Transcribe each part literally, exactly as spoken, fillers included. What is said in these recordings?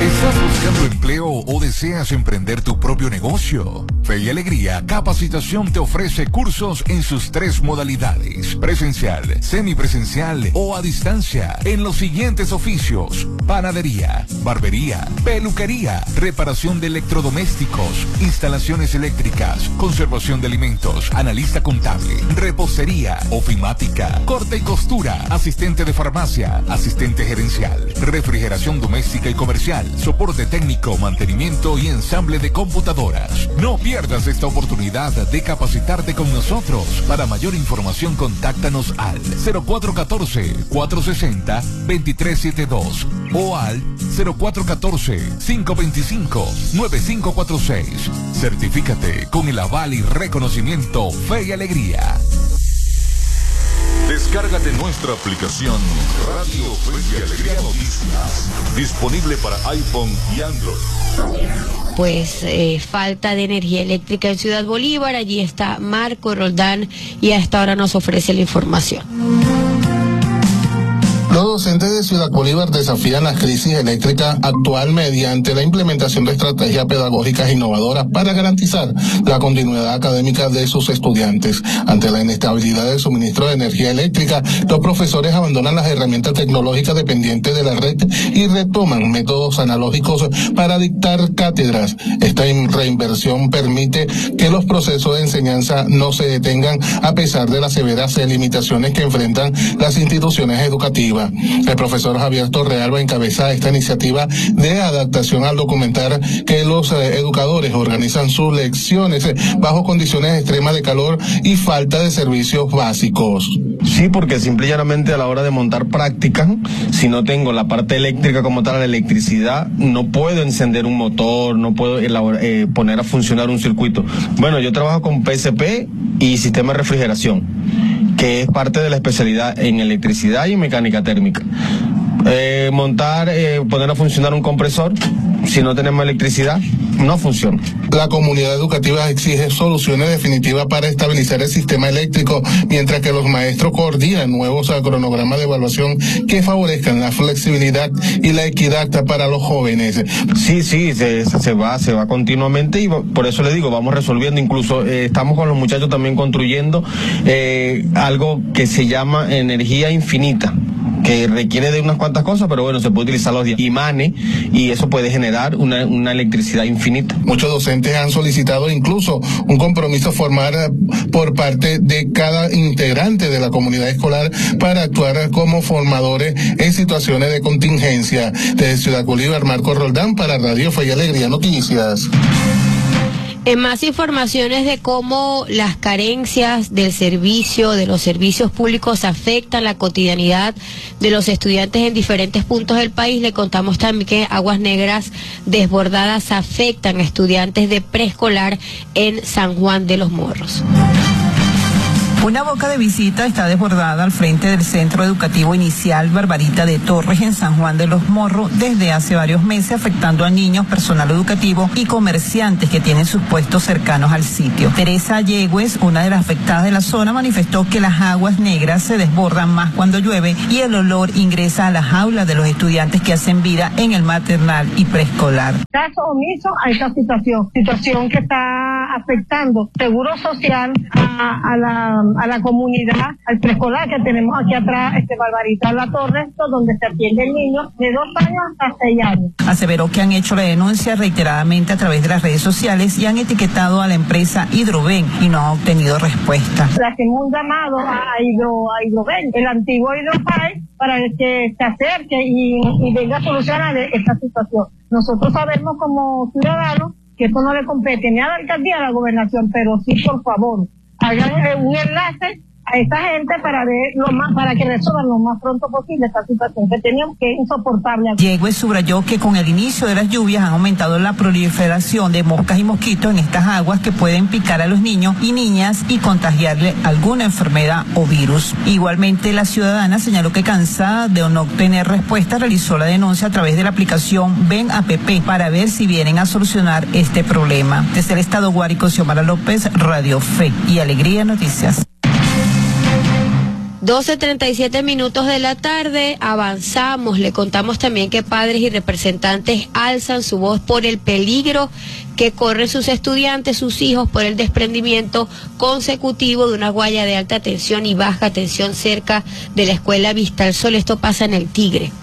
¿Estás buscando empleo o deseas emprender tu propio negocio? Fe y Alegría Capacitación te ofrece cursos en sus tres modalidades: presencial, semipresencial o a distancia, en los siguientes oficios: panadería, barbería, peluquería, reparación de electrodomésticos, instalaciones eléctricas, conservación de alimentos, analista contable, repostería, ofimática, corte y costura, asistente de farmacia, asistente gerencial, refrigeración doméstica y comercial, soporte técnico, mantenimiento y ensamble de computadoras. No pierdas esta oportunidad de capacitarte con nosotros. Para mayor información, contáctanos al cero cuatro uno cuatro, cuatro seis cero, dos tres siete dos o al cero cuatro uno cuatro, cinco dos cinco, nueve cinco cuatro seis. Certifícate con el aval y reconocimiento Fe y Alegría. Descárgate nuestra aplicación Radio Fe y Alegría Noticias, disponible para iPhone y Android. Pues eh, falta de energía eléctrica en Ciudad Bolívar. Allí está Marco Roldán y a esta hora nos ofrece la información. Los docentes de Ciudad Bolívar desafían la crisis eléctrica actual mediante la implementación de estrategias pedagógicas innovadoras para garantizar la continuidad académica de sus estudiantes. Ante la inestabilidad del suministro de energía eléctrica, los profesores abandonan las herramientas tecnológicas dependientes de la red y retoman métodos analógicos para dictar cátedras. Esta reinversión permite que los procesos de enseñanza no se detengan a pesar de las severas limitaciones que enfrentan las instituciones educativas. El profesor Javier Torrealba encabeza esta iniciativa de adaptación al documentar que los eh, educadores organizan sus lecciones eh, bajo condiciones extremas de calor y falta de servicios básicos. Sí, porque simple y llanamente a la hora de montar prácticas, si no tengo la parte eléctrica como tal, la electricidad, no puedo encender un motor, no puedo eh, poner a funcionar un circuito. Bueno, yo trabajo con P S P y sistema de refrigeración, que es parte de la especialidad en electricidad y mecánica térmica. Eh, montar, eh, poner a funcionar un compresor, si no tenemos electricidad, no funciona. La comunidad educativa exige soluciones definitivas para estabilizar el sistema eléctrico, mientras que los maestros coordinan nuevos cronogramas de evaluación que favorezcan la flexibilidad y la equidad para los jóvenes. Sí, sí, se, se va, se va continuamente y por eso le digo, vamos resolviendo. Incluso eh, estamos con los muchachos también construyendo eh, algo que se llama energía infinita, que requiere de unas cuantas cosas, pero bueno, se puede utilizar los imanes y eso puede generar una, una electricidad infinita. Muchos docentes han solicitado incluso un compromiso formal por parte de cada integrante de la comunidad escolar para actuar como formadores en situaciones de contingencia. Desde Ciudad Bolívar, Marco Roldán para Radio Fe y Alegría Noticias. En más informaciones de cómo las carencias del servicio, de los servicios públicos afectan la cotidianidad de los estudiantes en diferentes puntos del país, le contamos también que aguas negras desbordadas afectan a estudiantes de preescolar en San Juan de los Morros. Una boca de visita está desbordada al frente del Centro Educativo Inicial Barbarita de Torres en San Juan de los Morros desde hace varios meses, afectando a niños, personal educativo y comerciantes que tienen sus puestos cercanos al sitio. Teresa Yegües, una de las afectadas de la zona, manifestó que las aguas negras se desbordan más cuando llueve y el olor ingresa a las aulas de los estudiantes que hacen vida en el maternal y preescolar. Caso omiso a esta situación, situación que está afectando seguro social a, a la a la comunidad, al preescolar que tenemos aquí atrás, este Barbarita La Torre, donde se atienden niños de dos años hasta seis años. Aseveró que han hecho la denuncia reiteradamente a través de las redes sociales y han etiquetado a la empresa Hidroven y no han obtenido respuesta. Le hacemos un llamado a, Hidro, a Hidroven, el antiguo Hidropay, para que se acerque y, y venga a solucionar esta situación. Nosotros sabemos como ciudadanos que esto no le compete ni a la alcaldía ni a la gobernación, pero sí, por favor, hagan un enlace a esta gente para ver lo más, para que resuelvan lo más pronto posible esta situación que teníamos, que es insoportable. Yegües subrayó que con el inicio de las lluvias han aumentado la proliferación de moscas y mosquitos en estas aguas que pueden picar a los niños y niñas y contagiarle alguna enfermedad o virus. Igualmente, la ciudadana señaló que cansada de no obtener respuesta realizó la denuncia a través de la aplicación Ven App para ver si vienen a solucionar este problema. Desde el estado Guárico, Xiomara López, Radio Fe y Alegría Noticias. doce treinta y siete minutos de la tarde, avanzamos, le contamos también que padres y representantes alzan su voz por el peligro que corren sus estudiantes, sus hijos, por el desprendimiento consecutivo de una guaya de alta tensión y baja tensión cerca de la escuela Vista al Sol. Esto pasa en el Tigre.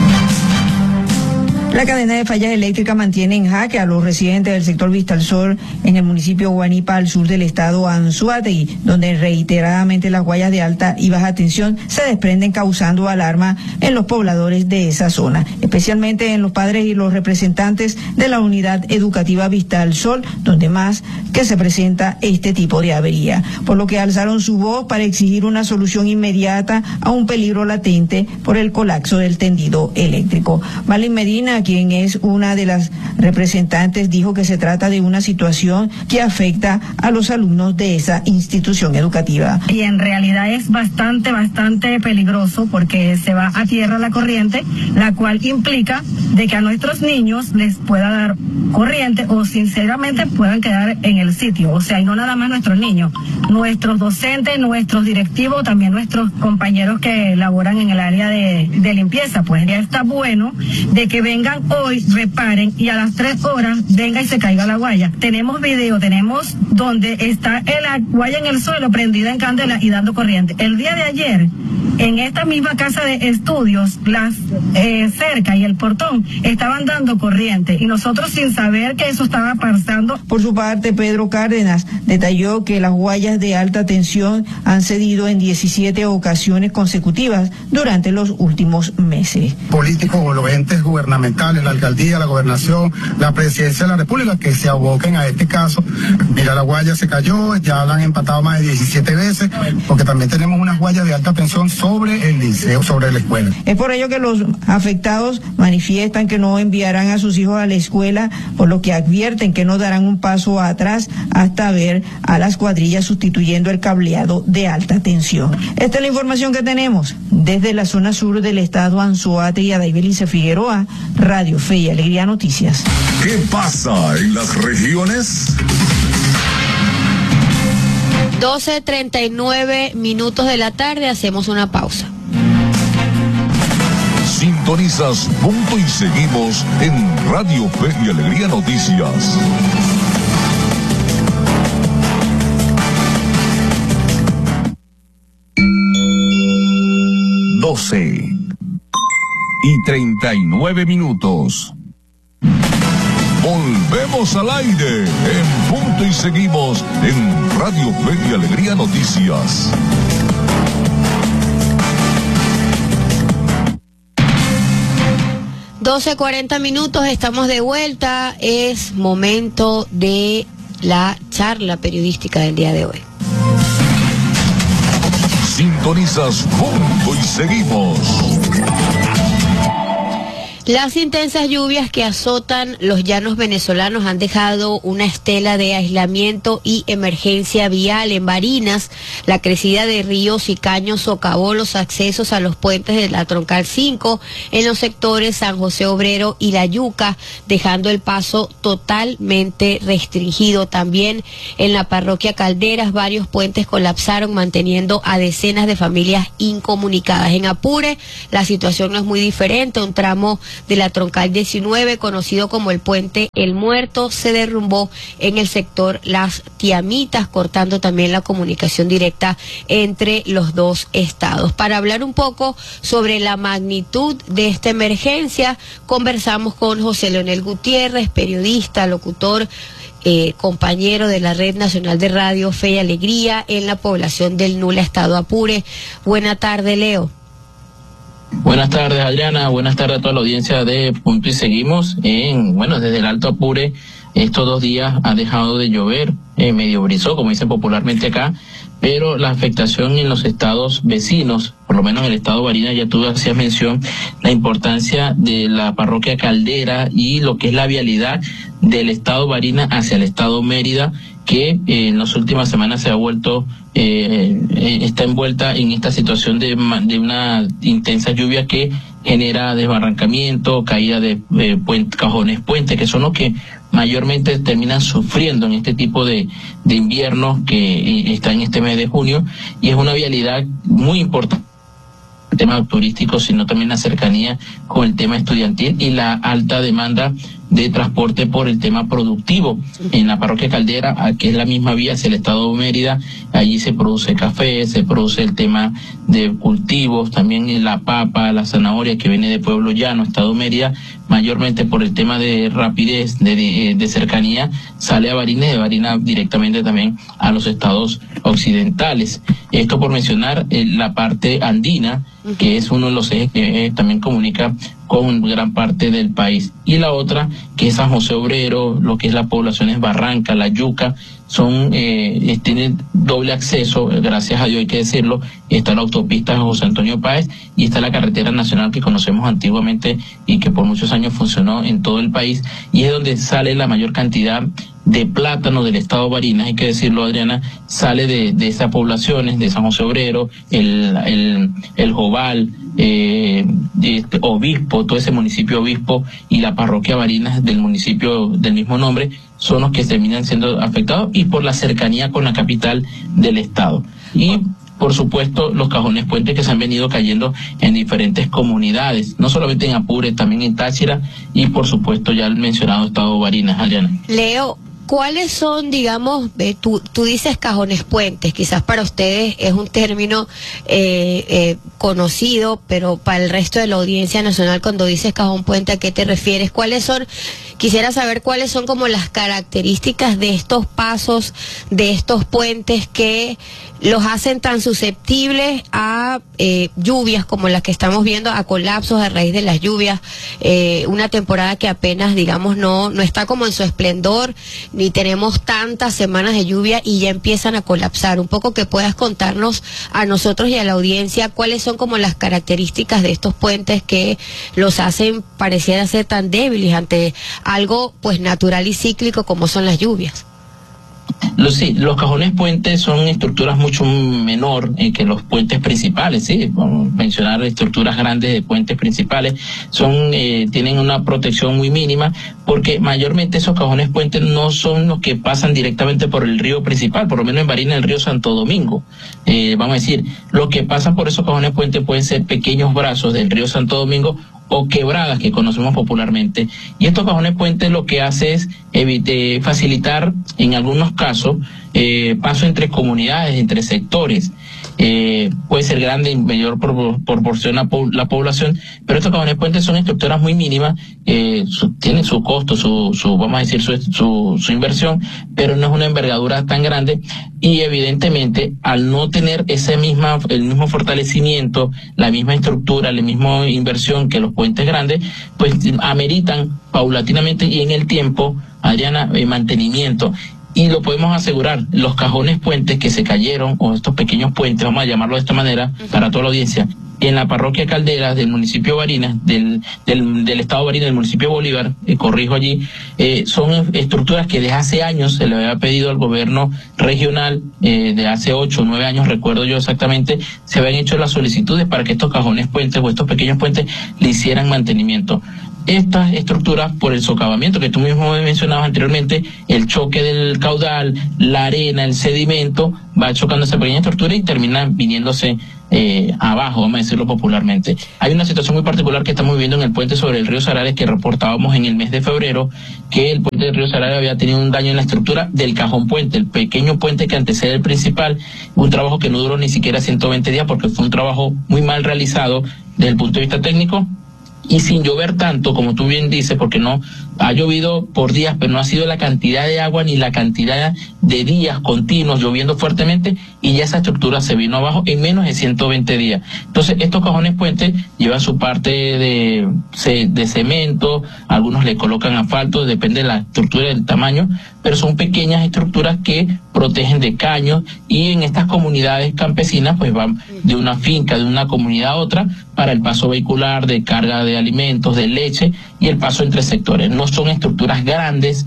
La cadena de fallas eléctricas mantiene en jaque a los residentes del sector Vista al Sol en el municipio Guanipa, al sur del estado Anzoátegui, donde reiteradamente las guayas de alta y baja tensión se desprenden, causando alarma en los pobladores de esa zona, especialmente en los padres y los representantes de la unidad educativa Vista al Sol, donde más que se presenta este tipo de avería, por lo que alzaron su voz para exigir una solución inmediata a un peligro latente por el colapso del tendido eléctrico. Marlene Medina, quien es una de las representantes, dijo que se trata de una situación que afecta a los alumnos de esa institución educativa. Y en realidad es bastante, bastante peligroso porque se va a tierra la corriente, la cual implica de que a nuestros niños les pueda dar corriente o sinceramente puedan quedar en el sitio. O sea, y no nada más nuestros niños, nuestros docentes, nuestros directivos, también nuestros compañeros que laboran en el área de, de limpieza. Pues ya está bueno de que vengan hoy, reparen y a las tres horas venga y se caiga la guaya. Tenemos video, tenemos donde está la guaya en el suelo prendida en candela y dando corriente. El día de ayer, en esta misma casa de estudios, las eh, cerca y el portón estaban dando corriente y nosotros sin saber que eso estaba pasando. Por su parte, Pedro Cárdenas detalló que las guayas de alta tensión han cedido en diecisiete ocasiones consecutivas durante los últimos meses. Políticos o los entes gubernamentales, la alcaldía, la gobernación, la presidencia de la República, que se aboquen a este caso. Mira, la guaya se cayó, ya la han empatado más de diecisiete veces, porque también tenemos unas guayas de alta tensión sobre el liceo, sobre la escuela. Es por ello que los afectados manifiestan que no enviarán a sus hijos a la escuela, por lo que advierten que no darán un paso atrás hasta ver a las cuadrillas sustituyendo el cableado de alta tensión. Esta es la información que tenemos desde la zona sur del estado Anzoátegui. Adaibelice Figueroa, Radio Fe y Alegría Noticias. ¿Qué pasa en las regiones? doce treinta y nueve minutos de la tarde, hacemos una pausa. Sintonizas Punto y Seguimos en Radio Fe y Alegría Noticias. doce y treinta y nueve minutos. Volvemos al aire en Punto y Seguimos en Radio Fe y Alegría Noticias. doce cuarenta minutos, estamos de vuelta. Es momento de la charla periodística del día de hoy. Sintonizas Punto y Seguimos. Las intensas lluvias que azotan los llanos venezolanos han dejado una estela de aislamiento y emergencia vial en Barinas. La crecida de ríos y caños socavó los accesos a los puentes de la Troncal cinco en los sectores San José Obrero y La Yuca, dejando el paso totalmente restringido. También en la parroquia Calderas varios puentes colapsaron, manteniendo a decenas de familias incomunicadas. En Apure la situación no es muy diferente. Un tramo de la Troncal diecinueve, conocido como el Puente El Muerto, se derrumbó en el sector Las Tiamitas, cortando también la comunicación directa entre los dos estados. Para hablar un poco sobre la magnitud de esta emergencia, conversamos con José Leonel Gutiérrez, periodista, locutor, Eh, compañero de la Red Nacional de Radio Fe y Alegría en la población del Nula, estado Apure. Buena tarde, Leo. Buenas tardes, Adriana. Buenas tardes a toda la audiencia de Punto y Seguimos. En, bueno, desde el Alto Apure, estos dos días ha dejado de llover, eh, medio brizó, como dicen popularmente acá, pero la afectación en los estados vecinos, por lo menos en el estado Barinas, ya tú hacías mención, la importancia de la parroquia Caldera y lo que es la vialidad del estado Barinas hacia el estado Mérida, que eh, en las últimas semanas se ha vuelto, eh, eh, está envuelta en esta situación de, de una intensa lluvia que genera desbarrancamiento, caída de eh, puente, cajones puentes, que son los que mayormente terminan sufriendo en este tipo de, de inviernos que está en este mes de junio, y es una vialidad muy importante el tema turístico, sino también la cercanía con el tema estudiantil y la alta demanda de transporte por el tema productivo. En la parroquia Caldera, que es la misma vía hacia el estado de Mérida, allí se produce café, se produce el tema de cultivos, también la papa, la zanahoria que viene de Pueblo Llano, estado de Mérida, mayormente por el tema de rapidez, de, de, de cercanía, sale a Barinas y de Barinas directamente también a los estados occidentales. Esto por mencionar eh, la parte andina, que es uno de los ejes que eh, también comunica con gran parte del país. Y la otra, que es San José Obrero, lo que es la población es Barranca, La Yuca, son eh, tienen doble acceso, gracias a Dios hay que decirlo. Está la autopista José Antonio Páez y está la carretera nacional que conocemos antiguamente y que por muchos años funcionó en todo el país, y es donde sale la mayor cantidad de plátano del estado de Barinas, hay que decirlo, Adriana, sale de, de esas poblaciones, de San José Obrero, el, el, el Jobal, eh, este, Obispo, todo ese municipio Obispo y la parroquia Barinas del municipio del mismo nombre, son los que terminan siendo afectados, y por la cercanía con la capital del estado. Y por supuesto, los cajones puentes que se han venido cayendo en diferentes comunidades, no solamente en Apure, también en Táchira y por supuesto ya el mencionado estado de Barinas, Adriana. Leo, ¿cuáles son, digamos, eh, tú, tú dices cajones puentes, quizás para ustedes es un término eh, eh, conocido, pero para el resto de la audiencia nacional, cuando dices cajón puente, ¿a qué te refieres? ¿Cuáles son, quisiera saber cuáles son como las características de estos pasos, de estos puentes que los hacen tan susceptibles a eh, lluvias como las que estamos viendo, a colapsos a raíz de las lluvias, eh, una temporada que apenas, digamos, no, no está como en su esplendor, ni tenemos tantas semanas de lluvia y ya empiezan a colapsar? Un poco que puedas contarnos a nosotros y a la audiencia cuáles son como las características de estos puentes que los hacen pareciera ser tan débiles ante algo pues natural y cíclico como son las lluvias. Los, sí, los cajones puentes son estructuras mucho menor eh, que los puentes principales, sí, vamos a mencionar estructuras grandes de puentes principales, son eh, tienen una protección muy mínima, porque mayormente esos cajones puentes no son los que pasan directamente por el río principal, por lo menos en Barinas el río Santo Domingo, eh, vamos a decir, los que pasan por esos cajones puentes pueden ser pequeños brazos del río Santo Domingo o quebradas que conocemos popularmente, y estos cajones puentes lo que hace es evite, facilitar en algunos casos eh, paso entre comunidades, entre sectores. Eh, puede ser grande en mayor por, proporción a po la población, pero estos cajones puentes son estructuras muy mínimas, eh, su, tienen su costo, su, su vamos a decir su, su, su inversión, pero no es una envergadura tan grande, y evidentemente al no tener ese misma, el mismo fortalecimiento, la misma estructura, la misma inversión que los puentes grandes, pues ameritan paulatinamente y en el tiempo, Adriana, eh, mantenimiento. Y lo podemos asegurar, los cajones puentes que se cayeron, o estos pequeños puentes, vamos a llamarlo de esta manera, para toda la audiencia, en la parroquia Caldera del municipio de Barinas, del, del, del estado de Barinas, del municipio de Bolívar, eh, corrijo allí, eh, son estructuras que desde hace años se le había pedido al gobierno regional, eh, de hace ocho o nueve años, recuerdo yo exactamente, se habían hecho las solicitudes para que estos cajones puentes o estos pequeños puentes le hicieran mantenimiento. Estas estructuras, por el socavamiento que tú mismo mencionabas anteriormente, el choque del caudal, la arena, el sedimento, va chocando esa pequeña estructura y termina viniéndose eh, abajo, vamos a decirlo popularmente. Hay una situación muy particular que estamos viviendo en el puente sobre el río Sarare, que reportábamos en el mes de febrero, que el puente del río Sarare había tenido un daño en la estructura del cajón puente, el pequeño puente que antecede el principal, un trabajo que no duró ni siquiera ciento veinte días porque fue un trabajo muy mal realizado desde el punto de vista técnico, y sin llover tanto, como tú bien dices, porque no ha llovido por días, pero no ha sido la cantidad de agua ni la cantidad de días continuos lloviendo fuertemente, y ya esa estructura se vino abajo en menos de ciento veinte días. Entonces, estos cajones puentes llevan su parte de, de cemento, algunos le colocan asfalto, depende de la estructura y del tamaño, pero son pequeñas estructuras que protegen de caños, y en estas comunidades campesinas pues van de una finca, de una comunidad a otra, para el paso vehicular, de carga de alimentos, de leche, y el paso entre sectores. No son estructuras grandes,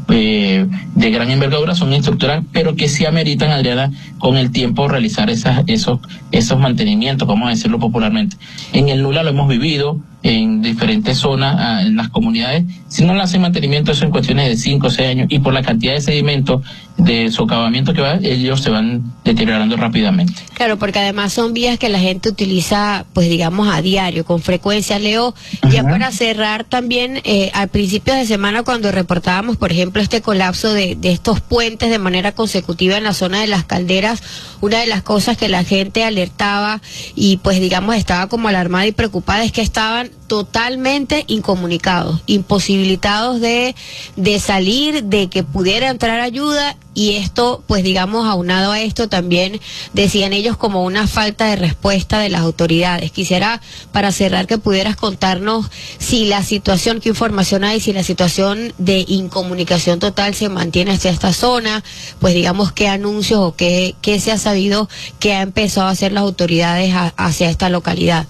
eh, de gran envergadura, son estructuras, pero que sí ameritan, Adriana, con el tiempo realizar esas, esos, esos mantenimientos, vamos a decirlo popularmente. En el Nula lo hemos vivido, en diferentes zonas, en las comunidades, si no le hacen mantenimiento, eso en cuestiones de cinco o seis años, y por la cantidad de sedimentos, de socavamiento que va, ellos se van deteriorando rápidamente. Claro, porque además son vías que la gente utiliza, pues digamos, a diario, con frecuencia. Leo, uh-huh. Ya para cerrar también, eh, al principio de semana cuando reportábamos, por ejemplo, este colapso de, de estos puentes de manera consecutiva en la zona de las calderas, una de las cosas que la gente alertaba y pues digamos estaba como alarmada y preocupada es que estaban totalmente incomunicados, imposibilitados de, de salir, de que pudiera entrar ayuda, y esto, pues digamos, aunado a esto también decían ellos como una falta de respuesta de las autoridades. Quisiera, para cerrar, que pudieras contarnos si la situación, qué información hay, si la situación de incomunicación total se mantiene hacia esta zona, pues digamos qué anuncios o qué, qué se ha sabido que ha empezado a hacer las autoridades a, hacia esta localidad.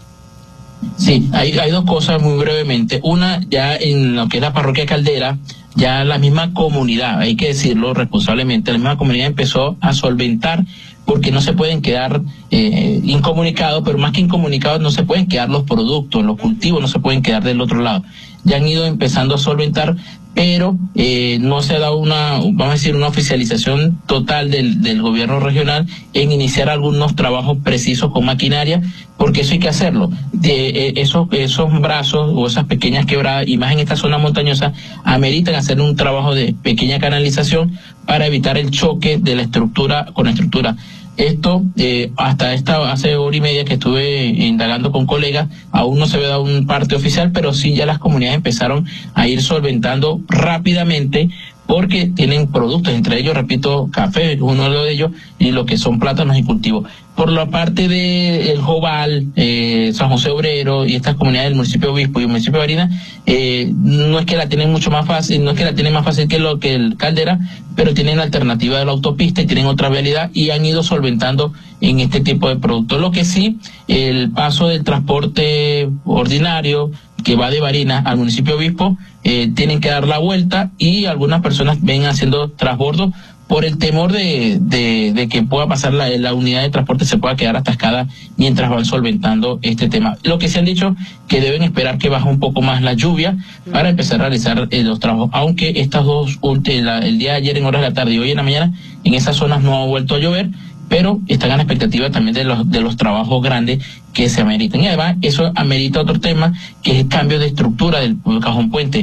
Sí, hay, hay dos cosas muy brevemente. Una, ya en lo que es la parroquia Caldera, ya la misma comunidad, hay que decirlo responsablemente, la misma comunidad empezó a solventar, porque no se pueden quedar eh, incomunicados, pero más que incomunicados no se pueden quedar los productos, los cultivos no se pueden quedar del otro lado. Ya han ido empezando a solventar, pero eh, no se ha dado una, vamos a decir, una oficialización total del, del gobierno regional en iniciar algunos trabajos precisos con maquinaria, porque eso hay que hacerlo. De, eh, esos, esos brazos o esas pequeñas quebradas, y más en esta zona montañosa, ameritan hacer un trabajo de pequeña canalización para evitar el choque de la estructura con la estructura. Esto, eh, hasta esta hace hora y media que estuve indagando con colegas, aún no se había dado un parte oficial, pero sí ya las comunidades empezaron a ir solventando rápidamente, porque tienen productos, entre ellos, repito, café, uno de ellos, y lo que son plátanos y cultivos. Por la parte de El Jobal, eh, San José Obrero y estas comunidades del municipio Obispo y el municipio de Barinas, eh, no es que la tienen mucho más fácil, no es que la tienen más fácil que lo que el Caldera, pero tienen la alternativa de la autopista y tienen otra vialidad y han ido solventando en este tipo de productos. Lo que sí, el paso del transporte ordinario que va de Barinas al municipio Obispo, eh, tienen que dar la vuelta, y algunas personas ven haciendo transbordo por el temor de, de, de que pueda pasar la, la unidad de transporte, se pueda quedar atascada mientras van solventando este tema. Lo que se han dicho que deben esperar que baje un poco más la lluvia para empezar a realizar eh, los trabajos, aunque estas dos, la, el día de ayer en horas de la tarde y hoy en la mañana, en esas zonas no ha vuelto a llover, pero están a la expectativa también de los, de los trabajos grandes que se ameritan. Y además eso amerita otro tema, que es el cambio de estructura del cajón puente.